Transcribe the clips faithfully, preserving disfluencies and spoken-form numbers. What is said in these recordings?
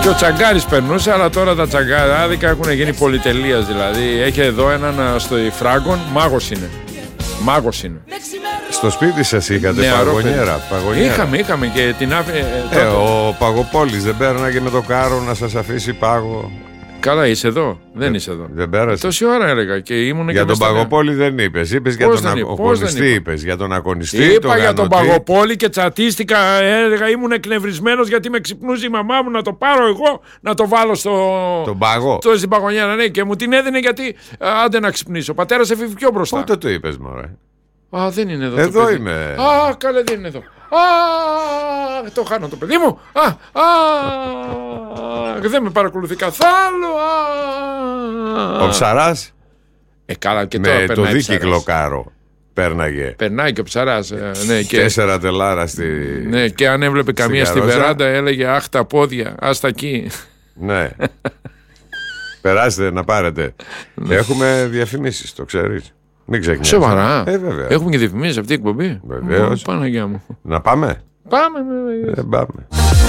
Και ο Τσαγκάρης περνούσε, αλλά τώρα τα τσαγκαράδικα έχουν γίνει πολυτελείας. Δηλαδή, έχει εδώ έναν στο Ιφράγκον, μάγος είναι. Μάγος είναι. Στο σπίτι σας είχατε ναι, παγωνιέρα, παγωνιέρα. Είχαμε, είχαμε και την άφη. Ε, ε, ο Παγοπόλης δεν πέρναγε με το κάρο να σας αφήσει πάγο. Καλά, είσαι εδώ. Δεν είσαι εδώ. Δεν πέρασε. Τόση ώρα έλεγα και ήμουν για και τον Παγοπόλη δεν είπες. Είπες για τον αγωνιστή. Είπες για τον αγωνιστή. Είπα τον για τον Παγοπόλη και τσατίστηκα. Έλεγα ήμουν εκνευρισμένος γιατί με ξυπνούσε η μαμά μου να το πάρω εγώ να το βάλω στο. Τον παγό. Στο, στην παγωνιέρα, ναι, και μου την έδινε γιατί άντε να ξυπνήσω. Ο πατέρας έφυγε πιο μπροστά. Πότε το είπες, μωρέ? Α, δεν είναι εδώ. Εδώ το παιδί. είμαι. Α, καλέ, δεν είναι εδώ. Α, το χάνω το παιδί μου. Α, α, δεν με παρακολουθεί καθόλου. Α. Ο Ψαράς. Ε, καλά, και τώρα με το δίκυκλο ψαράς. κάρο πέρναγε. Περνάει και ο Ψαράς. Ναι, και... Τέσσερα τελάρα στη. Ναι, και αν έβλεπε καμία στη βεράντα έλεγε αχ τα πόδια, άστα εκεί. Ναι. Περάστε να πάρετε. Έχουμε διαφημίσεις, το ξέρεις. Μην ξεχνιέσαι. Σοβαρά. Ε, βέβαια. Έχουμε και διαφημίσεις αυτή η εκπομπή. Βεβαίως. Παναγιά μου. Να πάμε. Πάμε. Ε, πάμε.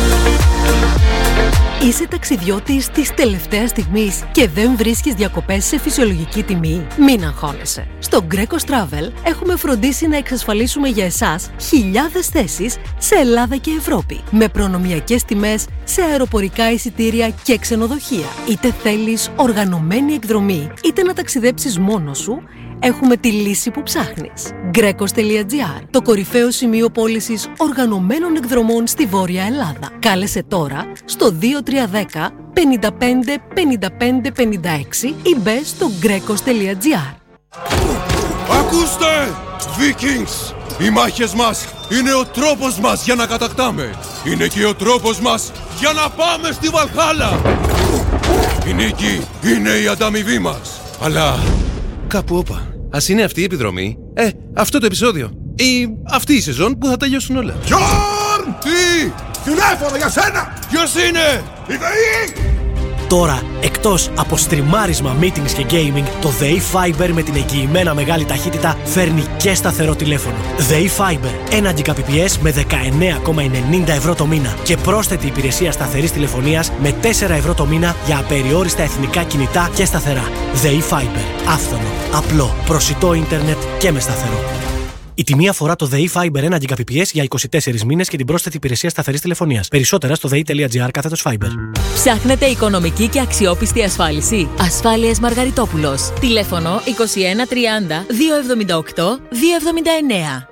Είσαι ταξιδιώτης της τελευταίας στιγμής και δεν βρίσκεις διακοπές σε φυσιολογική τιμή? Μην αγχώνεσαι. Στο Greco Travel έχουμε φροντίσει να εξασφαλίσουμε για εσάς χιλιάδες θέσεις σε Ελλάδα και Ευρώπη, με προνομιακές τιμές σε αεροπορικά εισιτήρια και ξενοδοχεία. Είτε θέλεις οργανωμένη εκδρομή, είτε να ταξιδέψεις μόνος σου, έχουμε τη λύση που ψάχνεις. Grecos τελεία gr, το κορυφαίο σημείο πώλησης οργανωμένων εκδρομών στη Βόρεια Ελλάδα. Κάλεσε τώρα στο δύο τρία ένα μηδέν πέντε πέντε πέντε πέντε πέντε έξι ή μπες στο γκρέκος τελεία gr. Ακούστε, Vikings! Οι μάχες μας είναι ο τρόπος μας για να κατακτάμε. Είναι και ο τρόπος μας για να πάμε στη Βαλχάλα. Η νίκη είναι η ανταμοιβή μας. Αλλά κάπου όπα. Ας είναι αυτή η επιδρομή, ε, αυτό το επεισόδιο ή αυτή η σεζόν που θα τελειώσουν όλα. Γιόρν! Τι! Τηλέφωνο για σένα! Ποιος είναι? Η ΔΕΗ! Τώρα, εκτός από στριμάρισμα, meetings και gaming, το ΔΕΗ Fiber με την εγγυημένα μεγάλη ταχύτητα φέρνει και σταθερό τηλέφωνο. ΔΕΗ Fiber, ένα Gbps με δεκαεννέα κόμμα ενενήντα ευρώ το μήνα και πρόσθετη υπηρεσία σταθερής τηλεφωνίας με τέσσερα ευρώ το μήνα για απεριόριστα εθνικά κινητά και σταθερά. ΔΕΗ Fiber, άφθονο, απλό, προσιτό ίντερνετ και με σταθερό. Η τιμή αφορά το ΔΕΗ Fiber ένα Gbps για είκοσι τέσσερις μήνες και την πρόσθετη υπηρεσία σταθερής τηλεφωνίας. Περισσότερα στο δei.gr κάθετος Fiber. Ψάχνετε οικονομική και αξιόπιστη ασφάλιση? Ασφάλειες Μαργαριτόπουλος. Τηλέφωνο είκοσι ένα τριάντα διακόσια εβδομήντα οκτώ διακόσια εβδομήντα εννέα.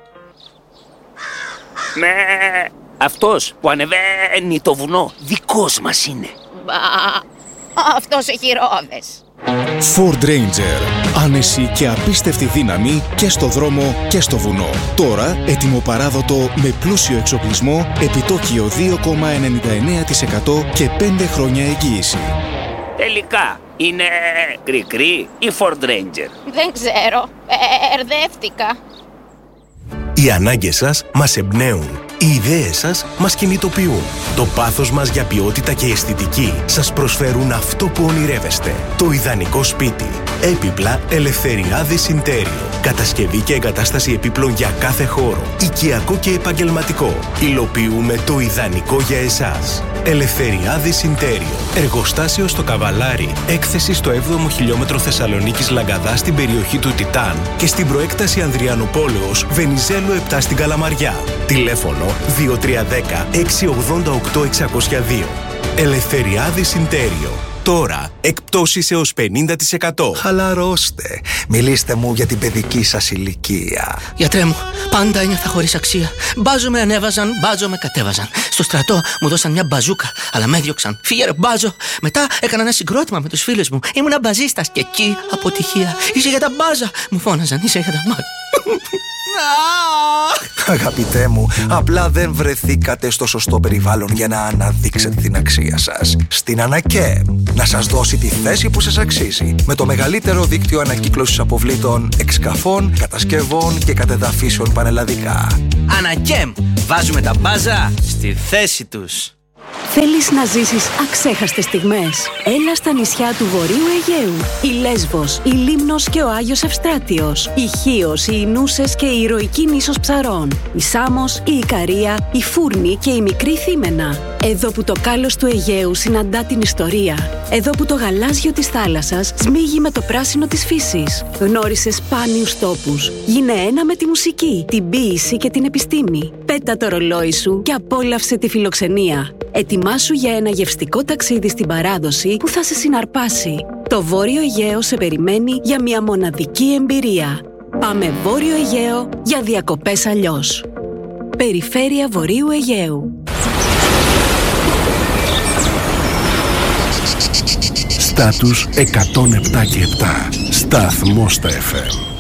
Με αυτός που ανεβαίνει το βουνό δικός μας είναι. Μπα, αυτός έχει ρόδες. Ford Ranger. Άνεση και απίστευτη δύναμη και στο δρόμο και στο βουνό. Τώρα έτοιμο παράδοτο με πλούσιο εξοπλισμό, επιτόκιο δύο κόμμα ενενήντα εννέα τοις εκατό και πέντε χρόνια εγγύηση. Τελικά είναι κρικρί ή Ford Ranger? Δεν ξέρω, ερδεύτηκα. Οι ανάγκες σας μας εμπνέουν. Οι ιδέες σας μας κινητοποιούν. Το πάθος μας για ποιότητα και αισθητική σας προσφέρουν αυτό που ονειρεύεστε. Το ιδανικό σπίτι. Έπιπλα Ελευθεριάδης Ιντέριο. Κατασκευή και εγκατάσταση επίπλων για κάθε χώρο. Οικιακό και επαγγελματικό. Υλοποιούμε το ιδανικό για εσάς. Ελευθεριάδης Ιντέριο. Εργοστάσιο στο Καβαλάρι. Έκθεση στο έβδομο χιλιόμετρο Θεσσαλονίκης Λαγκαδά στην περιοχή του Τιτάν και στην προέκταση Ανδριανοπόλεως Βενιζέλου επτά στην Καλαμαριά. Τηλέφωνο δύο τρία ένα μηδέν έξι ογδόντα οκτώ εξακόσια δύο. Ελευθεριάδης Ιντέριο. Τώρα, εκπτώσεις έως πενήντα τοις εκατό. Χαλαρώστε. Μιλήστε μου για την παιδική σας ηλικία. Γιατρέ μου, πάντα ένιωθα χωρίς αξία. Μπάζο με ανέβαζαν, μπάζο με κατέβαζαν. Στο στρατό μου δώσαν μια μπαζούκα, αλλά με έδιωξαν. Φύγε ρε μπάζο. Μετά έκανα ένα συγκρότημα με τους φίλους μου. Ήμουνα μπαζίστας και εκεί αποτυχία. Είσαι για τα μπάζα. Μου φώναζαν, είσαι για τα μάτια. Αγαπητέ μου, απλά δεν βρεθήκατε στο σωστό περιβάλλον για να αναδείξετε την αξία σας. Στην Ανακέ, να σας δώσει τη θέση που σας αξίζει. Με το μεγαλύτερο δίκτυο ανακύκλωσης αποβλήτων, εξκαφών, κατασκευών και κατεδαφίσεων πανελλαδικά. Ανακέμ, βάζουμε τα μπάζα στη θέση τους. Θέλεις να ζήσεις αξέχαστες στιγμές? Έλα στα νησιά του Βορείου Αιγαίου. Η Λέσβος, η Λίμνος και ο Άγιος Ευστράτιος. Η Χίος, οι Ινούσες και η ηρωική νήσος Ψαρών. Η Σάμος, η Ικαρία, η Φούρνη και η Μικρή Θήμενα. Εδώ που το κάλος του Αιγαίου συναντά την ιστορία. Εδώ που το γαλάζιο της θάλασσας σμίγει με το πράσινο της φύσης. Γνώρισε σπάνιους τόπους. Γίνε ένα με τη μουσική, την ποίηση και την επιστήμη. Πέτα το ρολόι σου και απόλαυσε τη φιλοξενία. Ετοιμάσου για ένα γευστικό ταξίδι στην παράδοση που θα σε συναρπάσει. Το Βόρειο Αιγαίο σε περιμένει για μια μοναδική εμπειρία. Πάμε Βόρειο Αιγαίο για διακοπές αλλιώς. Περιφέρεια Βορείου Αιγαίου. Στάτους εκατόν επτά και επτά. Σταθμός στα εφ εμ.